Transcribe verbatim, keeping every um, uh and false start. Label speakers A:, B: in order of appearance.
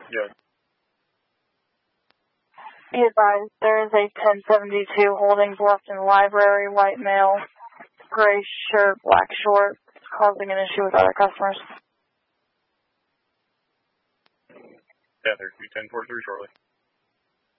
A: Yeah.
B: Be advised, there is a ten seventy-two Holdings left in the library, white male, gray shirt, black short, causing an issue with other customers.
A: Yeah, there's two ten forty-three shortly.